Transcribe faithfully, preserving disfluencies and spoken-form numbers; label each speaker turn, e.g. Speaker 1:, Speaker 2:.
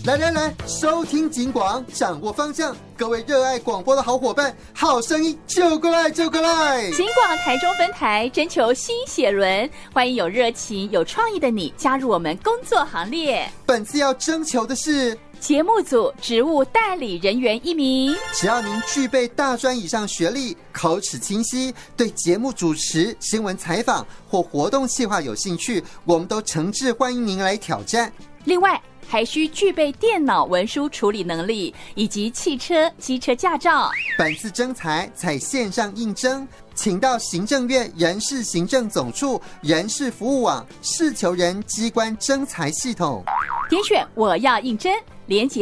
Speaker 1: 来来来，收听警广，掌握方向。各位热爱广播的好伙伴，好声音就过来就过来！
Speaker 2: 警广台中分台征求新血轮，欢迎有热情、有创意的你加入我们工作行列。
Speaker 1: 本次要征求的是
Speaker 2: 节目组职务代理人员一名，
Speaker 1: 只要您具备大专以上学历，口齿清晰，对节目主持、新闻采访或活动企划有兴趣，我们都诚挚欢迎您来挑战。
Speaker 2: 另外还需具备电脑文书处理能力以及汽车、机车驾照。
Speaker 1: 本次征才采线上应征，请到行政院人事行政总处人事服务网事求人机关征才系统，
Speaker 2: 点选我要应征连结。